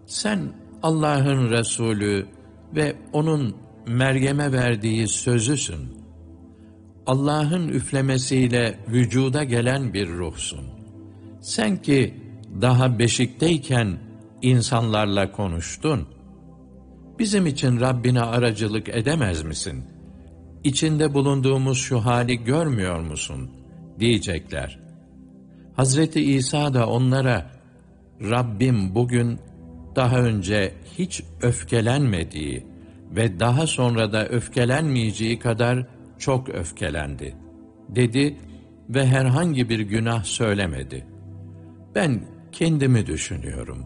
Sen Allah'ın Resulü ve O'nun Meryem'e verdiği sözüsün. Allah'ın üflemesiyle vücuda gelen bir ruhsun. Sen ki daha beşikteyken insanlarla konuştun. Bizim için Rabbine aracılık edemez misin? İçinde bulunduğumuz şu hali görmüyor musun? Diyecekler. Hazreti İsa da onlara, Rabbim bugün daha önce hiç öfkelenmediği ve daha sonra da öfkelenmeyeceği kadar çok öfkelendi, dedi ve herhangi bir günah söylemedi. Ben kendimi düşünüyorum,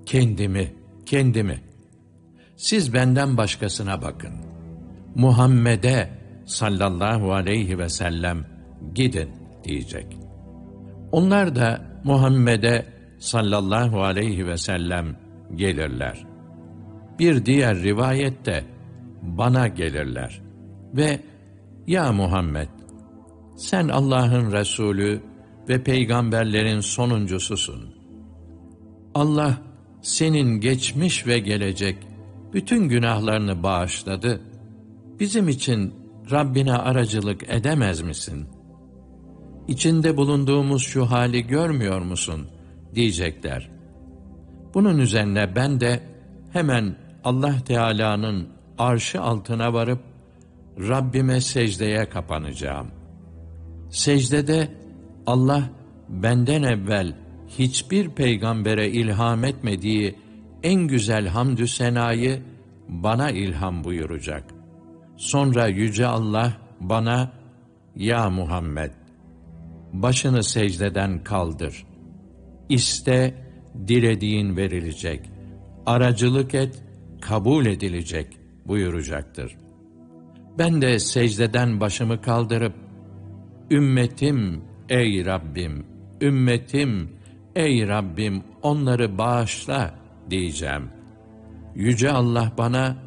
kendimi. Siz benden başkasına bakın. Muhammed'e sallallahu aleyhi ve sellem gidin diyecek. Onlar da Muhammed'e sallallahu aleyhi ve sellem gelirler. Bir diğer rivayette bana gelirler ve ya Muhammed, sen Allah'ın Resulü ve peygamberlerin sonuncususun. Allah senin geçmiş ve gelecek bütün günahlarını bağışladı. Bizim için Rabbine aracılık edemez misin? İçinde bulunduğumuz şu hali görmüyor musun? Diyecekler. Bunun üzerine ben de hemen Allah Teala'nın arşı altına varıp Rabbime secdeye kapanacağım. Secdede Allah benden evvel hiçbir peygambere ilham etmediği en güzel hamdü senayı bana ilham buyuracak. Sonra Yüce Allah bana, ya Muhammed, başını secdeden kaldır. İste, dilediğin verilecek. Aracılık et, kabul edilecek buyuracaktır. Ben de secdeden başımı kaldırıp, ümmetim ey Rabbim, ümmetim ey Rabbim onları bağışla diyeceğim. Yüce Allah bana,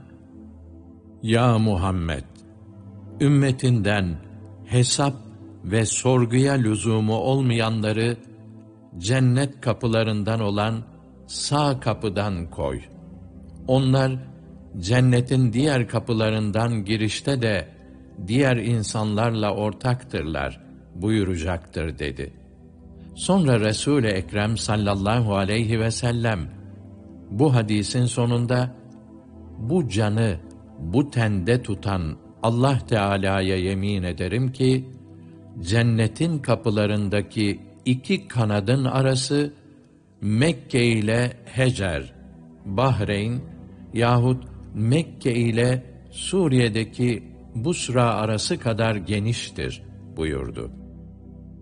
ya Muhammed, ümmetinden hesap ve sorguya lüzumu olmayanları cennet kapılarından olan sağ kapıdan koy. Onlar cennetin diğer kapılarından girişte de diğer insanlarla ortaktırlar buyuracaktır dedi. Sonra Resul-i Ekrem sallallahu aleyhi ve sellem bu hadisin sonunda bu canı bu tende tutan Allah Teala'ya yemin ederim ki cennetin kapılarındaki iki kanadın arası Mekke ile Hecer, Bahreyn yahut Mekke ile Suriye'deki Busra arası kadar geniştir buyurdu.